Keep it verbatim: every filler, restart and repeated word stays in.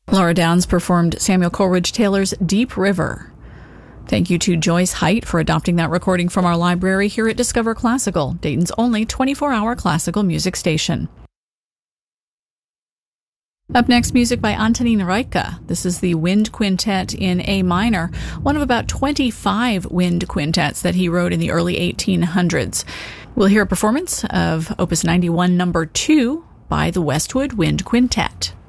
Laura Downs performed Samuel Coleridge Taylor's Deep River. Thank you to Joyce Height for adopting that recording from our library here at Discover Classical, Dayton's only twenty-four hour classical music station. Up next, music by Antonín Rajka. This is the Wind Quintet in A minor, one of about twenty-five wind quintets that he wrote in the early eighteen hundreds. We'll hear a performance of Opus ninety-one number two by the Westwood Wind Quintet.